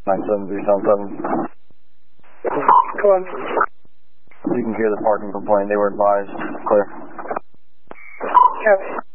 9737. Go on. You can hear the parking complaint. They were advised. Clear. Copy.